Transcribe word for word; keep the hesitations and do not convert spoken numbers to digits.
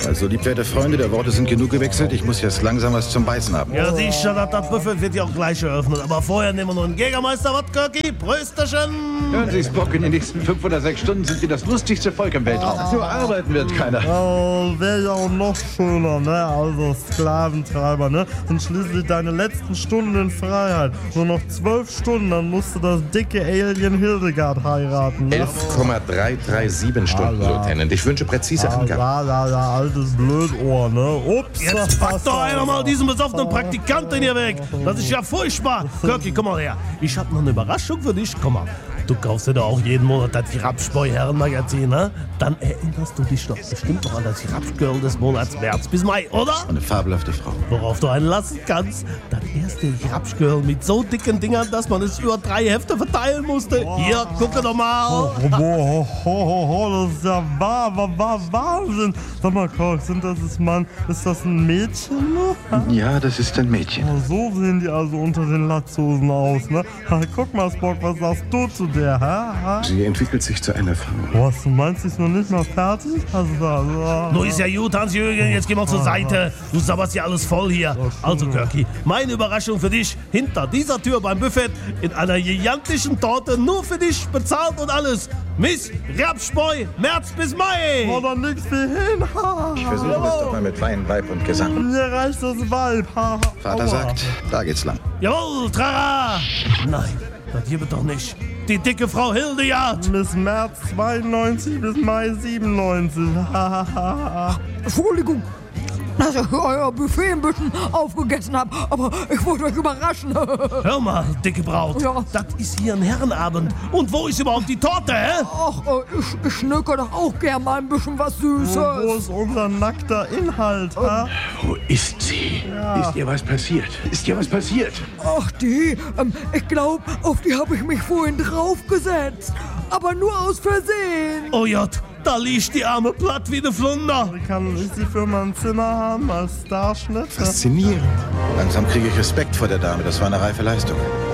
Also, liebwerte Freunde, der Worte sind genug gewechselt. Ich muss jetzt langsam was zum Beißen haben. Ja, sicher, das, das Buffet wird ja auch gleich eröffnet. Aber vorher nehmen wir noch einen Jägermeister, was, Kirky? Prösterchen! Hören Sie, Spock, in den nächsten fünf oder sechs Stunden sind wir das lustigste Volk im Weltraum. Nur arbeiten wird keiner. Oh, wäre ja auch noch schöner, ne? Also Sklaventreiber, ne? Und schließlich deine letzten Stunden in Freiheit. Nur noch zwölf Stunden, dann musst du das dicke Alien Hildegard heiraten, ne? elf Komma drei drei sieben Stunden, Lieutenant. Ich wünsche präzise Angaben. Ja, ja, ja, altes Blödohr, ne? Ups. Jetzt pack doch einer mal diesen besoffenen Praktikanten hier weg. Das ist ja furchtbar. Kirky, komm mal her. Ich hab noch eine Überraschung für dich. Komm mal. Du kaufst dir doch auch jeden Monat das Rapspoi-Herrenmagazin, ne? Dann erinnerst du dich doch bestimmt noch an das Rapsgirl des Monats März bis Mai, oder? Eine fabelhafte Frau. Worauf du einen lassen kannst. Das erste Rapsgirl mit so dicken Dingern, dass man es über drei Hefte verteilen musste. Hier, gucke doch mal. Oh, oh, oh, oh, oh, das ist ja wahr, wahr, wahr, Wahnsinn. Sag mal, Koch, sind das ist Mann, ist das ein Mädchen noch? Ja, das ist ein Mädchen. Oh, so sehen die also unter den Latzhosen aus, ne? Ha, guck mal, Spock, was sagst du zu der, ha? ha? Sie entwickelt sich zu einer Frau. Was, du meinst, sie ist noch nicht mal fertig? Also, also, Nur ist ja gut, Hans-Jürgen, jetzt geh mal zur Seite. Du sabberst ja alles voll hier. Also, Kirky, meine Überraschung für dich. Hinter dieser Tür beim Buffet in einer gigantischen Torte nur für dich bezahlt und alles. Miss Rapspoi, März bis Mai. war da nix wie hin, ha? Ich versuche es doch mal mit Wein, Weib und Gesang. Mir reicht das Weib, ha? Vater sagt, da geht's lang. Jawohl, Trara. Nein, das hier wird doch nicht. Die dicke Frau Hildegard. Bis März zweiundneunzig bis Mai siebenundneunzig. Ha, ha, ha. Entschuldigung, dass ich euer Buffet ein bisschen aufgegessen habe, aber ich wollte euch überraschen. Hör mal, dicke Braut. Ja. Das ist hier ein Herrenabend. Und wo ist überhaupt die Torte, hä? Ach, äh, ich, ich schnicke doch auch gern mal ein bisschen was Süßes. Wo ist unser nackter Inhalt, ha? Wo ist sie? Ist ihr was passiert? Ist ihr was passiert? Ach, die, ähm, ich glaube, auf die habe ich mich vorhin draufgesetzt. Aber nur aus Versehen. Oh Jott, da liegt die arme platt wie ne Flunder. Kann ich die für mein Zimmer haben als Starschnitt? Faszinierend. Langsam kriege ich Respekt vor der Dame. Das war eine reife Leistung.